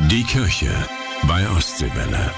Die Kirche bei Ostseewelle.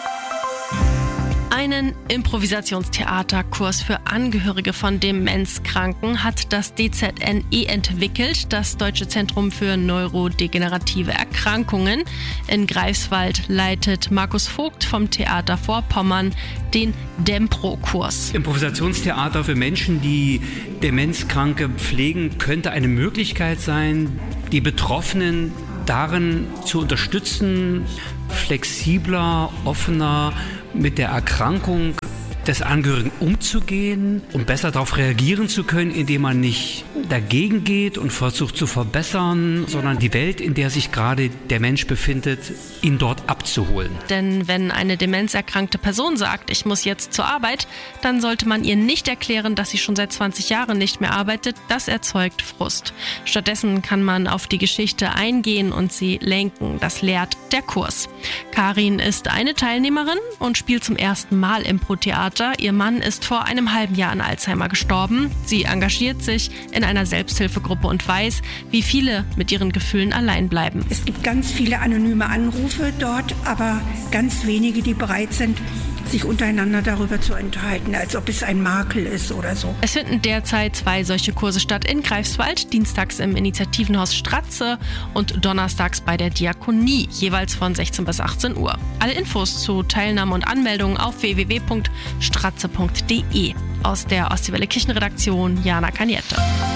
Einen Improvisationstheaterkurs für Angehörige von Demenzkranken hat das DZNE entwickelt, das Deutsche Zentrum für neurodegenerative Erkrankungen. In Greifswald leitet Markus Vogt vom Theater Vorpommern den Dempro-Kurs. Improvisationstheater für Menschen, die Demenzkranke pflegen, könnte eine Möglichkeit sein, die Betroffenen darin zu unterstützen, flexibler, offener mit der Erkrankung des Angehörigen umzugehen und besser darauf reagieren zu können, indem man nicht dagegen geht und versucht zu verbessern, sondern die Welt, in der sich gerade der Mensch befindet, ihn dort abzuholen. Denn wenn eine demenzerkrankte Person sagt, ich muss jetzt zur Arbeit, dann sollte man ihr nicht erklären, dass sie schon seit 20 Jahren nicht mehr arbeitet. Das erzeugt Frust. Stattdessen kann man auf die Geschichte eingehen und sie lenken. Das lehrt der Kurs. Karin ist eine Teilnehmerin und spielt zum ersten Mal Impro-Theater. Ihr Mann ist vor einem halben Jahr an Alzheimer gestorben. Sie engagiert sich in einer Selbsthilfegruppe und weiß, wie viele mit ihren Gefühlen allein bleiben. Es gibt ganz viele anonyme Anrufe dort, aber ganz wenige, die bereit sind, sich untereinander darüber zu unterhalten, als ob es ein Makel ist oder so. Es finden derzeit 2 solche Kurse statt in Greifswald, dienstags im Initiativenhaus Stratze und donnerstags bei der Diakonie, jeweils von 16 bis 18 Uhr. Alle Infos zu Teilnahme und Anmeldungen auf www.stratze.de. Aus der Ostseewelle Kirchenredaktion Jana Kaniette.